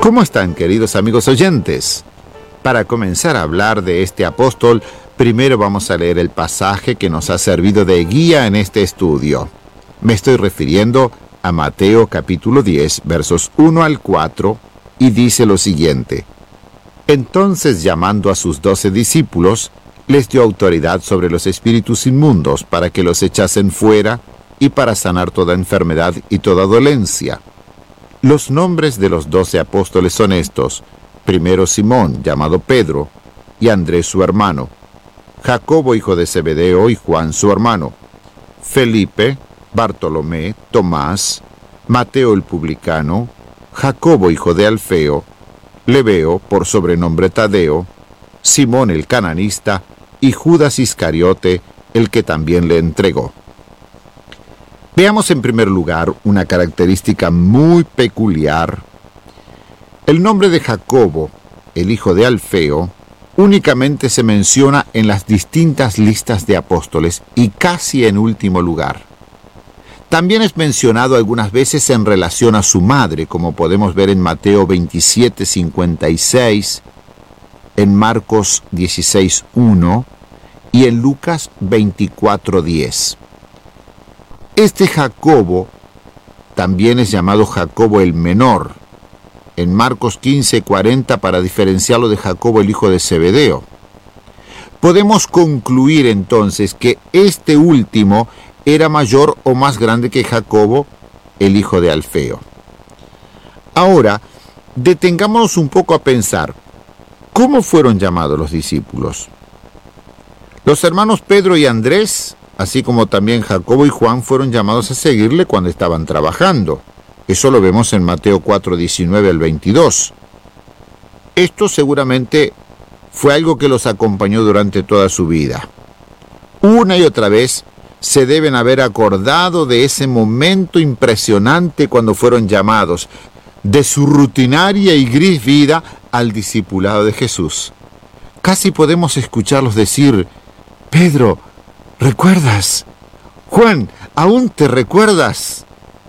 ¿Cómo están, queridos amigos oyentes? Para comenzar a hablar de este apóstol, primero vamos a leer el pasaje que nos ha servido de guía en este estudio. Me estoy refiriendo a Mateo capítulo 10, versos 1 al 4, y dice lo siguiente: Entonces, llamando a sus 12 discípulos, les dio autoridad sobre los espíritus inmundos para que los echasen fuera y para sanar toda enfermedad y toda dolencia. Los nombres de los 12 apóstoles son estos: primero Simón, llamado Pedro, y Andrés su hermano, Jacobo hijo de Zebedeo y Juan su hermano, Felipe, Bartolomé, Tomás, Mateo el publicano, Jacobo hijo de Alfeo, Lebeo, por sobrenombre Tadeo, Simón el cananista, y Judas Iscariote, el que también le entregó. Veamos en primer lugar una característica muy peculiar. El nombre de Jacobo, el hijo de Alfeo, únicamente se menciona en las distintas listas de apóstoles y casi en último lugar. También es mencionado algunas veces en relación a su madre, como podemos ver en Mateo 27:56, en Marcos 16:1 y en Lucas 24:10. Este Jacobo también es llamado Jacobo el menor, en Marcos 15:40, para diferenciarlo de Jacobo el hijo de Zebedeo. Podemos concluir entonces que este último era mayor o más grande que Jacobo, el hijo de Alfeo. Ahora, detengámonos un poco a pensar, ¿cómo fueron llamados los discípulos? Los hermanos Pedro y Andrés, así como también Jacobo y Juan, fueron llamados a seguirle cuando estaban trabajando. Eso lo vemos en Mateo 4:19 al 22. Esto seguramente fue algo que los acompañó durante toda su vida. Una y otra vez se deben haber acordado de ese momento impresionante cuando fueron llamados, de su rutinaria y gris vida al discipulado de Jesús. Casi podemos escucharlos decir: Pedro, ¿recuerdas? Juan, ¿aún te recuerdas?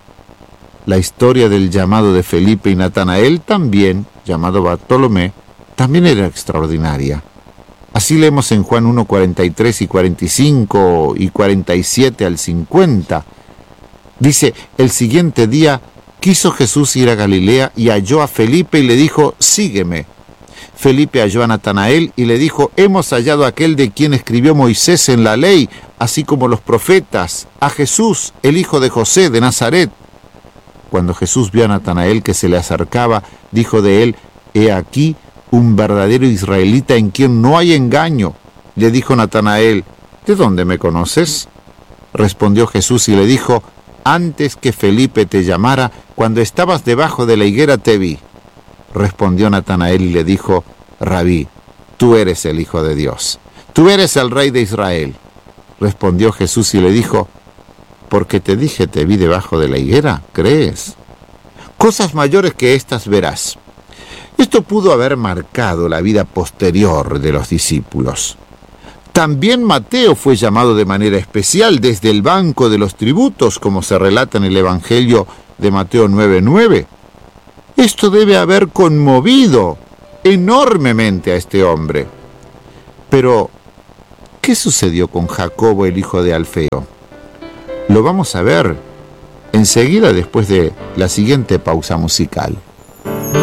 La historia del llamado de Felipe y Natanael también, llamado Bartolomé, también era extraordinaria. Así leemos en Juan 1:43 y 45 y 47 al 50. Dice: el siguiente día quiso Jesús ir a Galilea y halló a Felipe y le dijo: sígueme. Felipe halló a Natanael y le dijo: hemos hallado a aquel de quien escribió Moisés en la ley, así como los profetas, a Jesús, el hijo de José de Nazaret. Cuando Jesús vio a Natanael que se le acercaba, dijo de él: he aquí un verdadero israelita en quien no hay engaño. Le dijo Natanael: ¿de dónde me conoces? Respondió Jesús y le dijo: antes que Felipe te llamara, cuando estabas debajo de la higuera te vi. Respondió Natanael y le dijo: Rabí, tú eres el Hijo de Dios, tú eres el Rey de Israel. Respondió Jesús y le dijo: porque te dije te vi debajo de la higuera, ¿crees? Cosas mayores que estas verás. Esto pudo haber marcado la vida posterior de los discípulos. También Mateo fue llamado de manera especial desde el banco de los tributos, como se relata en el Evangelio de Mateo 9:9. Esto debe haber conmovido enormemente a este hombre. Pero, ¿qué sucedió con Jacobo, el hijo de Alfeo? Lo vamos a ver enseguida, después de la siguiente pausa musical.